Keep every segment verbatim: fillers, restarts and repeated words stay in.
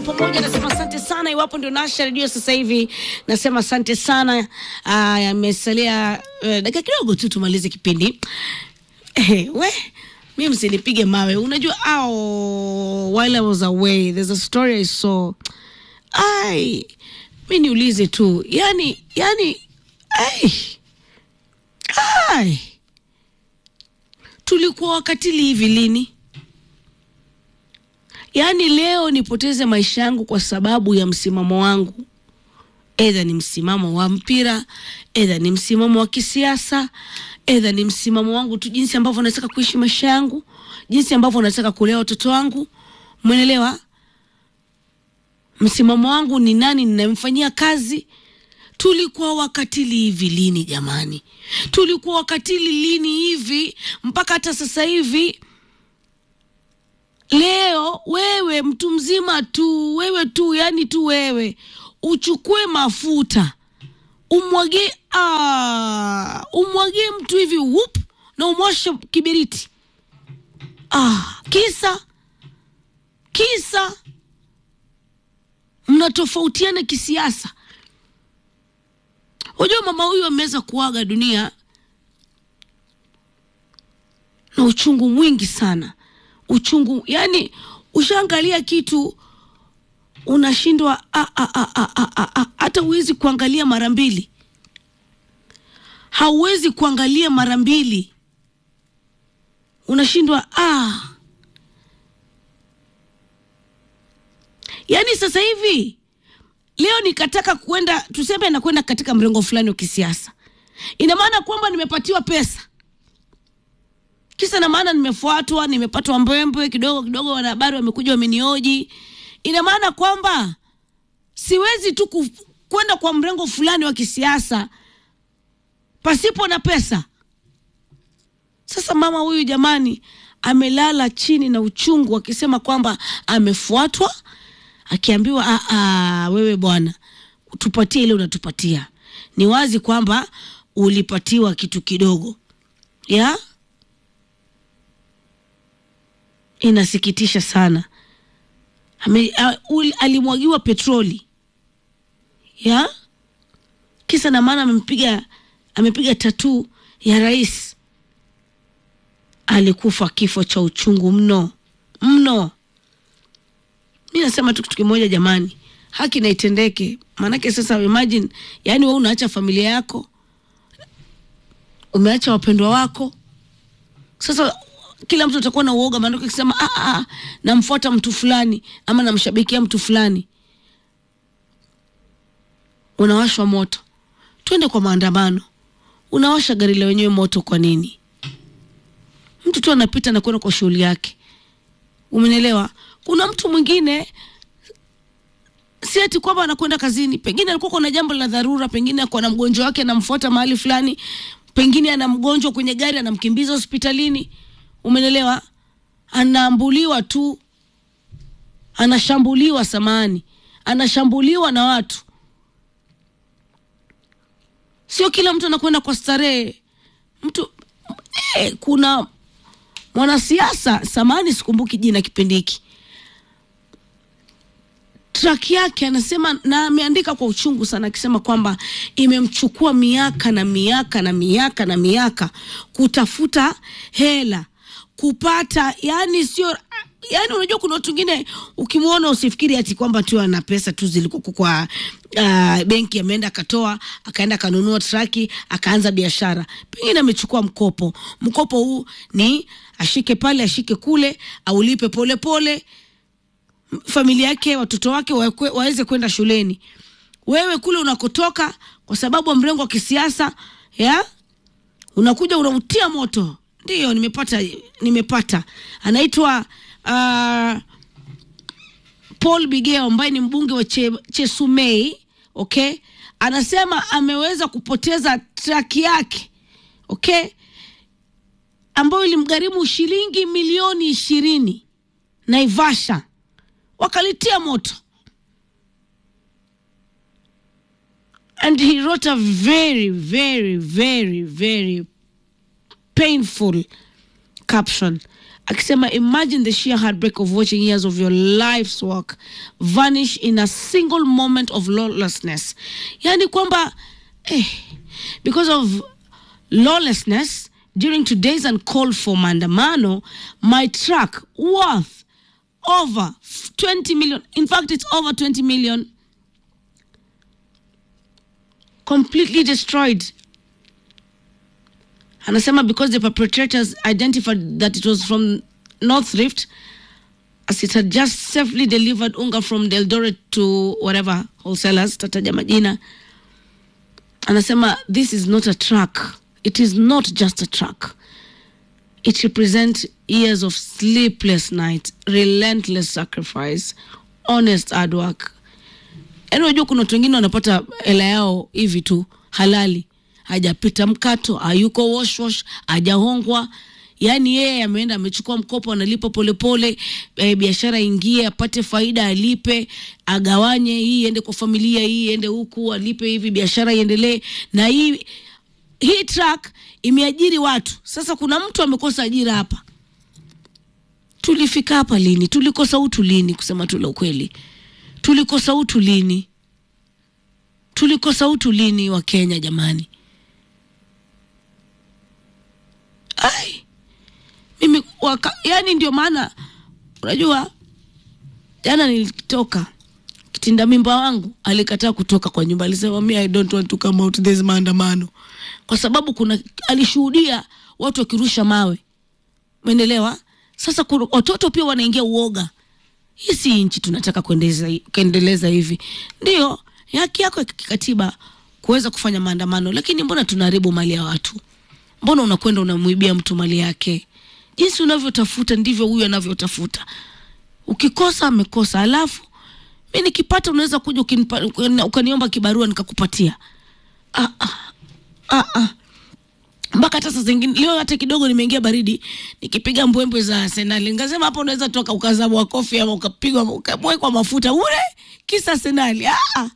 pamoja, nasema asante sana. Iwapo ndio nasha redio sasa hivi, nasema asante sana. Ah, yamesalia uh, dakika kidogo tu tumalize kipindi. Eh, we mimi msinipige mawe. Unajua au while I was away there's a story I saw. Ai, mimi niulize tu. Yani yani ai. Ai. Tulikuwa wakatili hivi lini? Yani leo nipoteze maisha yangu kwa sababu ya msimamo wangu. Either ni msimamo wa mpira, either ni msimamo wa kisiasa, either ni msimamo wangu tu jinsi ambavyo nataka kuishi maisha yangu, jinsi ambavyo nataka kulea watoto wangu. Umeelewa? Msimamo wangu ni nani ninamfanyia kazi. Tulikuwa wakatili hivi lini jamani? Tulikuwa wakatili lini hivi mpaka hata sasa hivi? Leo wewe mtu mzima tu, wewe tu, yani tu wewe uchukue mafuta umwage ah umwage mtu hivi whoop na umwashe kibiriti. Ah, kisa kisa mnatofautiana kisiasa. Unajua mama huyu ameweza kuaga dunia na uchungu mwingi sana. Uchungu, yani ushaangalia kitu unashindwa a a a a a a hata huwezi kuangalia mara mbili. Hauwezi kuangalia mara mbili. Unashindwa ah. Yani sasa hivi leo nikataka kuenda, tuseme na kwenda katika mrengo fulani wa kisiasa. Ina maana kwamba nimepatiwa pesa. Kisa na maana nimefuatwa, nimepatwa mbwembwe kidogo kidogo, wanahabari wamekuja wamenioji. Ina maana kwamba siwezi tu kwenda kwa mrengo fulani wa kisiasa pasipo na pesa. Sasa mama huyu jamani amelala chini na uchungu akisema kwamba amefuatwa, akiambiwa a a wewe bwana tupatie ile unatupatia. Ni wazi kwamba ulipatiwa kitu kidogo. Ya? Inasikitisha sana. Ame, uh, alimwagiwa petroli. Ya? Kisa na maana amempiga amepiga tattoo ya rais. Alikufa kifo cha uchungu mno. Mno. Mimi nasema tu kitu kimoja jamani. Haki na itendeke. Manake sasa imagine, yani wewe unaacha familia yako, umeacha wapendwa wako. Sasa kila mtu atakuwa na uoga maana ukisema ah ah namfuata mtu fulani ama namshabikia mtu fulani. Unawashwa moto. Twende kwa maandamano. Unawasha gari la wenyewe moto kwa nini? Mtu tu anapita na kwenda kwa shughuli yake. Umenielewa? Kuna mtu mwingine si eti kwamba anakwenda kazini, pengine alikuwa kuna jambo la dharura, pengine kwa na mgonjwa wake anamfuata mahali fulani, pengine ana mgonjwa kwenye gari anamkimbiza hospitalini. Umenelewa? Anaambuliwa tu, anashambuliwa samani, anashambuliwa na watu. Sio kila mtu anakwenda kwa starehe. Mtu eh, kuna mwanasiasa samani sikumbuki jina kipindi hiki, track yake anasema na ameandika kwa uchungu sana akisema kwamba imemchukua miaka na miaka na miaka na miaka kutafuta hela kupata, yani sio, yani unajua kuna watu wengine ukimuona usifikiri ati kwamba tu ana pesa tu ziliko kwa uh, benki ameenda akatoa akaenda kanunua traki akaanza biashara. Pengine amechukua mkopo. Mkopo huu ni ashike pale ashike kule aulipe pole pole, familia yake watoto wake waweze kwenda shuleni. Wewe kule unakotoka kwa sababu mrengo wa kisiasa ya unakuja unautia moto. Ndio nimepata nimepata anaitwa uh, Paul Bigeo ambaye ni mbunge wa che, Chesumei, okay? Anasema ameweza kupoteza traki yake, okay? Ambayo ilimgharimu shilingi milioni ishirini. Naivasha wakalitia moto. And he wrote a very very very very painful caption. akisema imagine the sheer heartbreak of watching years of your life's work vanish in a single moment of lawlessness. Yani kwamba eh, because of lawlessness during today's uncalled for maandamano, my truck worth over twenty million, in fact it's over twenty million, completely destroyed. Anasema because the perpetrators identified that it was from North Rift, as it had just safely delivered unga from Eldoret to whatever wholesalers, tataja majina. Anasema this is not a truck. It is not just a truck. It represents years of sleepless nights, relentless sacrifice, honest hard work. Eno unajua kuna watu wengine wanapata hela yao hivi tu halali. Hajapita mkato, hayuko wash wash, hajahongwa. Yani yeye ameenda amechukua mkopo analipa polepole, e, biashara ingie apate faida alipe, agawanye hii ende kwa familia, hii ende huku alipe hivi biashara iendelee. Na hii hii truck imeajiri watu. Sasa kuna mtu amekosa ajira hapa. Tulifika hapa lini? Tulikosa utu lini kusema tu la ukweli? Tulikosa utu lini? Tulikosa utu lini wa Kenya jamani? Ai, mimi waka, yani ndio maana unajua jana nilitoka kitinda mimba wangu alikataa kutoka kwa nyumba, alisema mimi I don't want to come out this maandamano kwa sababu kuna alishuhudia watu wakirusha mawe. Umeelewa? Sasa kuna watoto pia wanaingia uoga. Hii si nchi tunataka kuendeleza kuendeleza hivi. Ndio haki yako ya kikatiba kuweza kufanya maandamano, lakini mbona tunaharibu mali ya watu? Mbona unakwenda unamuibia mtu mali yake? Jinsi unavyotafuta ndivyo huyu anavyotafuta. Ukikosa amekosa, alafu mimi nikipata unaweza kuja ukaniomba kibarua nikakupatia. Ah ah. Ah ah. Mpaka hata sasa zingine leo hata kidogo nimeingia baridi nikipiga mbwembwe za Arsenal. Ngasema hapo unaweza toka ukazabwa kofi ama ukapigwa ukawekwa mafuta ule kisa Arsenal. Ah ah.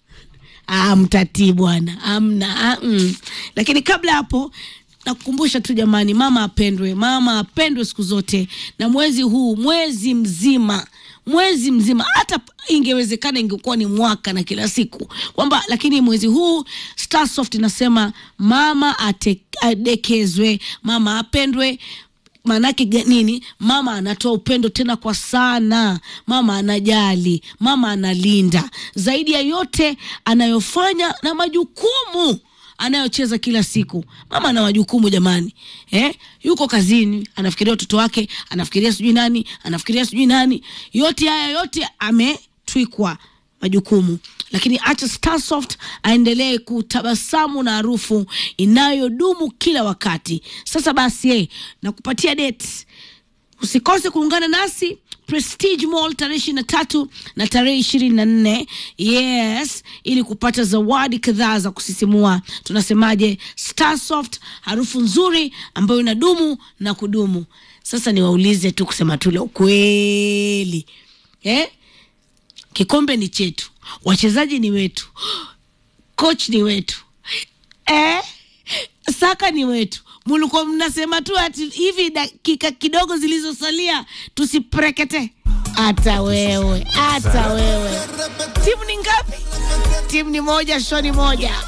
Ah mtati bwana. Amna. Ah, mm. Lakini kabla hapo nakukumbusha tu jamani, mama apendwe, mama apendwe siku zote. Na mwezi huu, mwezi mzima, mwezi mzima, hata ingewezekana ingekuwa ni mwaka na kila siku kwamba, lakini mwezi huu Starsoft inasema mama ate, adekezwe, mama apendwe. Manake nini? Mama anatoa upendo tena kwa sana. Mama anajali, mama analinda. Zaidi ya yote anayofanya na majukumu anayocheza kila siku. Mama ana majukumu jamani. Eh? Yuko kazini, anafikiria watoto wake, anafikiria sijui nani, anafikiria sijui nani. Yote haya yote ametwikwa majukumu. Lakini acha Starsoft aendelee kutabasamu na harufu inayodumu kila wakati. Sasa basi eh, nakupatia date. Usikose kuungana nasi Prestige Mall tarehe ishirini na tatu na tarehe ishirini na nne. Yes, ili kupata zawadi kadhaa za kusisimua. Tunasemaje? Starsoft, harufu nzuri ambayo inadumu na kudumu. Sasa niwaulize tu kusema tu leo kweli. Eh? Kikombe ni chetu. Wachezaji ni wetu. Coach ni wetu. Eh? Saka ni wetu. Muluko mnasema tu ati hivi dakika kidogo zilizosalia tusiprekete. Hata wewe, hata wewe. Timu ni ngapi? Timu ni moja, show ni moja.